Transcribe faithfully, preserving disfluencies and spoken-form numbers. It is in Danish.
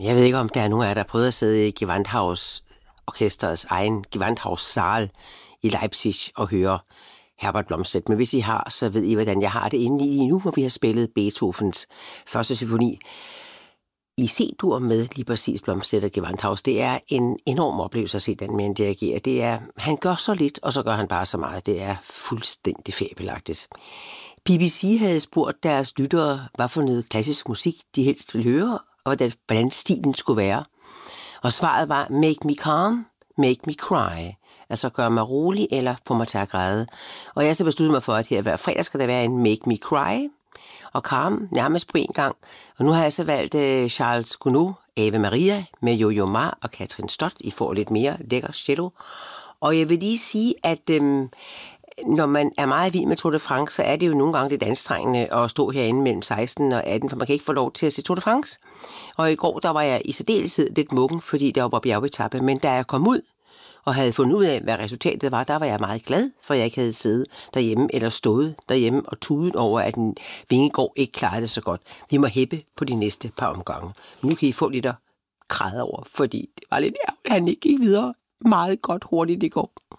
Jeg ved ikke, om der er nogen af jer, der har prøvet at sidde i Gewandhaus orkesterets egen Gewandhaus Saal i Leipzig og høre Herbert Blomstedt. Men hvis I har, så ved I, hvordan jeg har det inde i nu, hvor vi har spillet Beethovens første symfoni i C-dur med lige præcis Blomstedt og Gewandhaus. Det er en enorm oplevelse at se den med en dirigerer. Det er, han gør så lidt, og så gør han bare så meget. Det er fuldstændig fabelagtigt. B B C havde spurgt deres lyttere, hvad for noget klassisk musik de helst ville høre, og hvordan stilen skulle være. Og svaret var, make me calm, make me cry. Altså gør mig rolig eller få mig til at græde. Og jeg har så besluttet mig for, at her hver fredag skal der være en make me cry og calm nærmest på en gang. Og nu har jeg så valgt uh, Charles Gounod, Ave Maria med Yo-Yo Ma og Katrin Stott. I får lidt mere lækker cello. Og jeg vil lige sige, at øhm, når man er meget vild med Tour de France, så er det jo nogle gange lidt anstrengende at stå herinde mellem seksten og atten, for man kan ikke få lov til at se Tour de France. Og i går, der var jeg i særdeleshed lidt muggen, fordi der var bjergetappe, men da jeg kom ud og havde fundet ud af, hvad resultatet var, der var jeg meget glad, for jeg ikke havde siddet derhjemme eller stået derhjemme og tudet over, at en Vingegaard ikke klarede det så godt. Vi må hæppe på de næste par omgange. Men nu kan I få lidt at græde over, fordi det var lidt ærgerligt, at han ikke gik videre meget godt hurtigt i går.